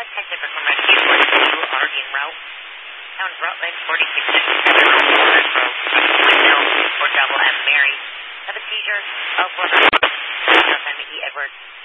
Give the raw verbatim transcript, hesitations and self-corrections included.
Pacific Rescue forty-two, Oregon route. Town Rutland, forty-six fifty-seven, Oregon Road. Mill, for Double M Mary. Have a seizure, Alpha, F M E Edwards.